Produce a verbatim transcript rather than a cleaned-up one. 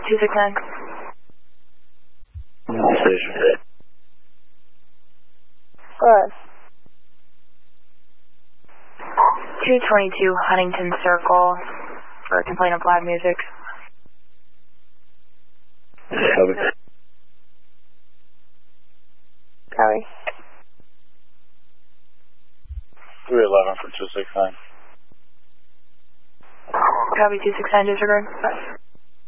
two six nine. Station. Good. two twenty-two Huntington Circle for a complaint of loud music. Copy. Copy. three eleven for two six nine. Copy two six nine, disregard.